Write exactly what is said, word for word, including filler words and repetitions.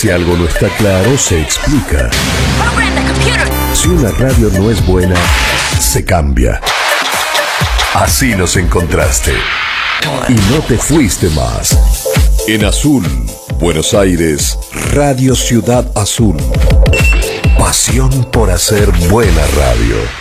Si algo no está claro, se explica. Program the computer. Si una radio no es buena, se cambia. Así nos encontraste. Y no te fuiste más. En Azul, Buenos Aires, Radio Ciudad Azul. Pasión por hacer buena radio.